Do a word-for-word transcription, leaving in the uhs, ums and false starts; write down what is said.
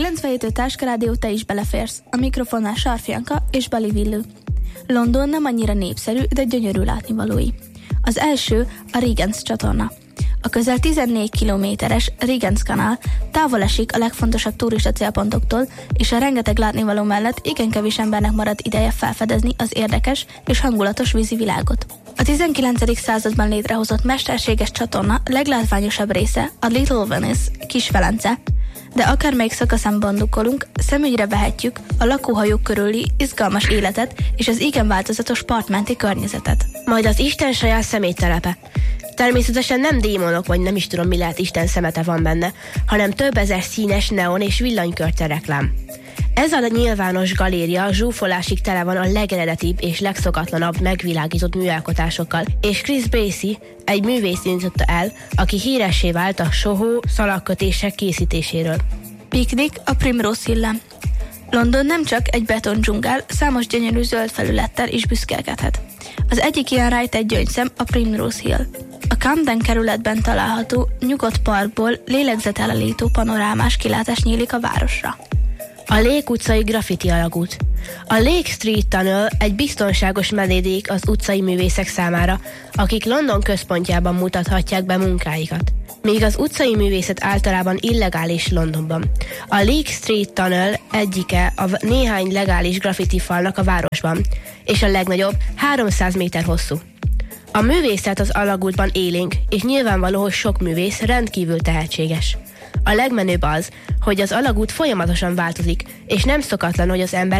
kilencvenhét Táskarádió, te is beleférsz. A mikrofonnál Sarfjanka és Bali Villő. London nem annyira népszerű, de gyönyörű látnivalói. Az első a Regent's csatorna. A közel tizennégy kilométeres Regent's Canal távol esik a legfontosabb turista célpontoktól, és a rengeteg látnivaló mellett igen kevés embernek marad ideje felfedezni az érdekes és hangulatos vízi világot. A tizenkilencedik században létrehozott mesterséges csatorna leglátványosabb része a Little Venice, Kis Velence, de akármelyik szakaszán bandukolunk, szemügyre vehetjük a lakóhajók körüli izgalmas életet és az igen változatos partmenti környezetet. Majd az Isten saját szeméttelepe. Természetesen nem démonok, vagy nem is tudom, mi lehet Isten szemete van benne, hanem több ezer színes neon és villanykörte reklám. Ez a nyilvános galéria zsúfolásig tele van a legeredetibb és legszokatlanabb megvilágított műalkotásokkal, és Chris Bracey egy művész indította el, aki híressé vált a sohó szalagkötések készítéséről. Piknik a Primrose Hillen. London nem csak egy betondzsungel, számos gyönyörű zöld felülettel is büszkélkedhet. Az egyik ilyen rejtett gyöngyszem a Primrose Hill. A Camden kerületben található nyugodt parkból lélegzetelállító panorámás kilátás nyílik a városra. A Lake utcai graffiti alagút. A Lake Street Tunnel egy biztonságos menedék az utcai művészek számára, akik London központjában mutathatják be munkáikat. Míg az utcai művészet általában illegális Londonban. A Lake Street Tunnel egyike a néhány legális graffiti falnak a városban, és a legnagyobb háromszáz méter hosszú. A művészet az alagútban élénk, és nyilvánvaló, hogy sok művész rendkívül tehetséges. A legmenőbb az, hogy az alagút folyamatosan változik, és nem szokatlan, hogy az ember